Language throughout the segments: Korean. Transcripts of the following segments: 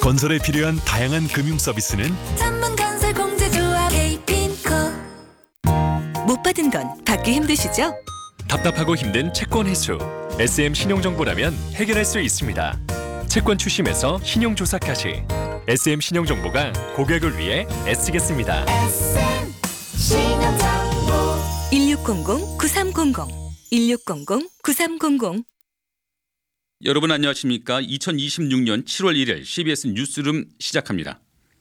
건설에 필요한 다양한 금융 서비스는 전문건설공제조합 에이핀코. 못 받은 건 받기 힘드시죠? 답답하고 힘든 채권 회수. SM 신용정보라면 해결할 수 있습니다. 채권 추심에서 신용조사까지 SM 신용정보가 고객을 위해 애쓰겠습니다. SM 신용정보 1600-9300 1600-9300. 여러분 안녕하십니까? 2026년 7월 1일 CBS 뉴스룸 시작합니다.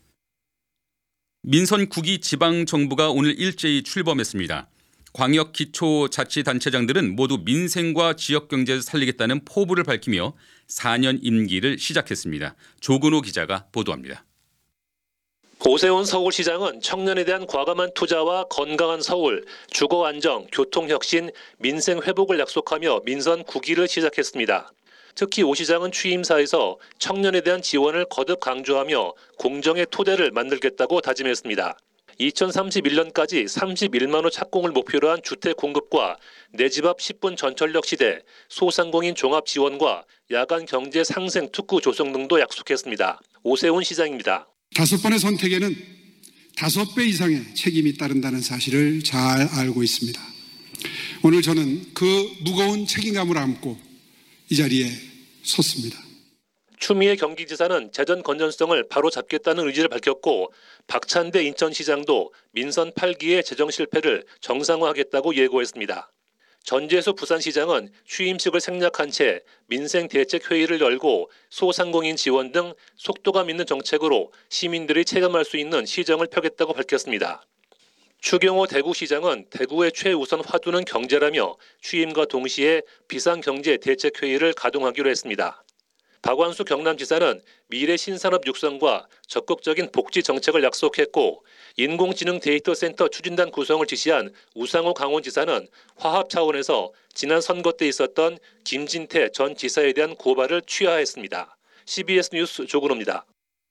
민선 9기 지방정부가 오늘 일제히 출범했습니다. 광역기초자치단체장들은 모두 민생과 지역경제를 살리겠다는 포부를 밝히며 4년 임기를 시작했습니다. 조근호 기자가 보도합니다. 오세훈 서울시장은 청년에 대한 과감한 투자와 건강한 서울, 주거 안정, 교통 혁신, 민생 회복을 약속하며 민선 9기를 시작했습니다. 특히 오 시장은 취임사에서 청년에 대한 지원을 거듭 강조하며 공정의 토대를 만들겠다고 다짐했습니다. 2031년까지 31만 호 착공을 목표로 한 주택 공급과 내 집 앞 10분 전철역 시대, 소상공인 종합 지원과 야간 경제 상생 특구 조성 등도 약속했습니다. 오세훈 시장입니다. 5번의 선택에는 5배 이상의 책임이 따른다는 사실을 잘 알고 있습니다. 오늘 저는 그 무거운 책임감을 안고 이 자리에 섰습니다. 추미애 경기지사는 재정 건전성을 바로잡겠다는 의지를 밝혔고 박찬대 인천시장도 민선 8기의 재정 실패를 정상화하겠다고 예고했습니다. 전재수 부산시장은 취임식을 생략한 채 민생대책회의를 열고 소상공인 지원 등 속도감 있는 정책으로 시민들이 체감할 수 있는 시정을 펴겠다고 밝혔습니다. 추경호 대구시장은 대구의 최우선 화두는 경제라며 취임과 동시에 비상경제대책회의를 가동하기로 했습니다. 박완수 경남지사는 미래 신산업 육성과 적극적인 복지 정책을 약속했고 인공지능 데이터센터 추진단 구성을 지시한 우상호 강원지사는 화합 차원에서 지난 선거 때 있었던 김진태 전 지사에 대한 고발을 취하했습니다. CBS 뉴스 조근호입니다.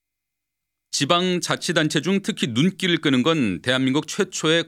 지방자치단체 중 특히 눈길을 끄는 건 대한민국 최초의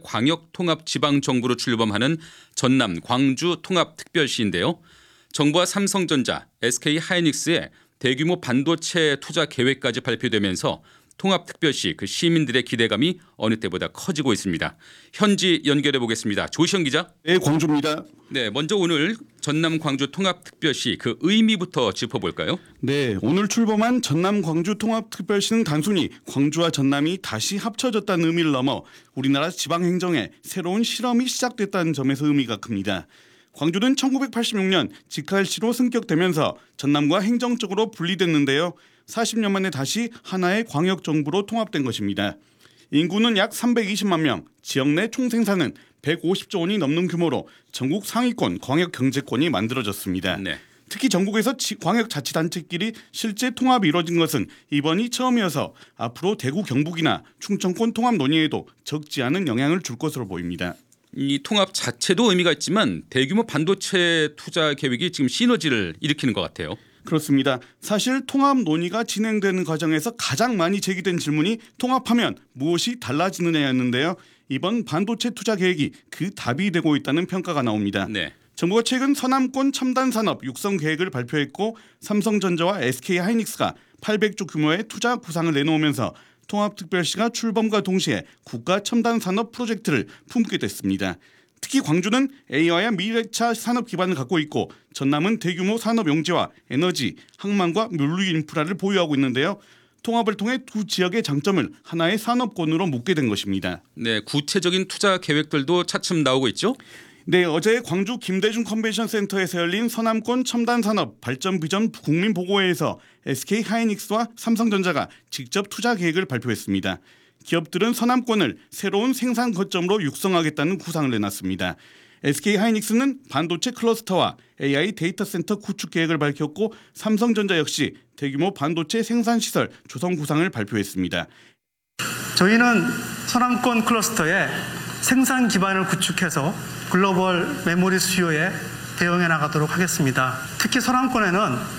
광역통합지방정부로 출범하는 전남 광주 통합특별시인데요. 정부와 삼성전자, SK하이닉스의 대규모 반도체 투자 계획까지 발표되면서 통합특별시 그 시민들의 기대감이 어느 때보다 커지고 있습니다. 현지 연결해 보겠습니다. 조시영 기자. 네, 광주입니다. 네, 먼저 오늘 전남 광주 통합특별시 그 의미부터 짚어볼까요? 네, 오늘 출범한 전남 광주 통합특별시는 단순히 광주와 전남이 다시 합쳐졌다는 의미를 넘어 우리나라 지방행정의 새로운 실험이 시작됐다는 점에서 의미가 큽니다. 광주는 1986년 직할시로 승격되면서 전남과 행정적으로 분리됐는데요. 40년 만에 다시 하나의 광역정부로 통합된 것입니다. 인구는 약 320만 명, 지역 내 총생산은 150조 원이 넘는 규모로 전국 상위권 광역경제권이 만들어졌습니다. 네. 특히 전국에서 광역자치단체끼리 실제 통합이 이뤄진 것은 이번이 처음이어서 앞으로 대구 경북이나 충청권 통합 논의에도 적지 않은 영향을 줄 것으로 보입니다. 이 통합 자체도 의미가 있지만 대규모 반도체 투자 계획이 지금 시너지를 일으키는 것 같아요. 그렇습니다. 사실 통합 논의가 진행되는 과정에서 가장 많이 제기된 질문이 통합하면 무엇이 달라지느냐였는데요. 이번 반도체 투자 계획이 그 답이 되고 있다는 평가가 나옵니다. 네. 정부가 최근 서남권 첨단산업 육성 계획을 발표했고 삼성전자와 SK하이닉스가 800조 규모의 투자 구상을 내놓으면서 통합특별시가 출범과 동시에 국가 첨단산업 프로젝트를 품게 됐습니다. 특히 광주는 AI와 미래차 산업 기반을 갖고 있고 전남은 대규모 산업 용지와 에너지, 항만과 물류 인프라를 보유하고 있는데요. 통합을 통해 두 지역의 장점을 하나의 산업권으로 묶게 된 것입니다. 네, 구체적인 투자 계획들도 차츰 나오고 있죠? 네, 어제 광주 김대중 컨벤션 센터에서 열린 서남권 첨단산업 발전 비전 국민보고회에서 SK하이닉스와 삼성전자가 직접 투자 계획을 발표했습니다. 기업들은 서남권을 새로운 생산 거점으로 육성하겠다는 구상을 내놨습니다. SK하이닉스는 반도체 클러스터와 AI 데이터 센터 구축 계획을 밝혔고 삼성전자 역시 대규모 반도체 생산시설 조성 구상을 발표했습니다. 저희는 서남권 클러스터에 생산 기반을 구축해서 글로벌 메모리 수요에 대응해 나가도록 하겠습니다. 특히 서남권에는